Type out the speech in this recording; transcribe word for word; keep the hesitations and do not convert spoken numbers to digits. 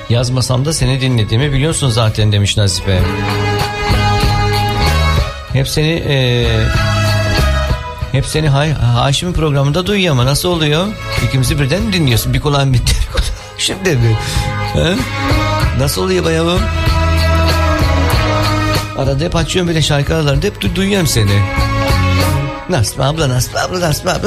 Yazmasam da seni dinlediğimi biliyorsun zaten demiş Nazife. Hep seni e, hep seni ha- Haşim'in programında duyuyor ama nasıl oluyor? İkimizi birden mi dinliyorsun? Bir kulağın bitti. Şimdi mi? He? Nasıl oluyor bayavım? Arada hep açıyorum böyle şarkı aralarında, hep du- duyuyorum seni. Nasıl abla, nasıl abla, nasıl abla.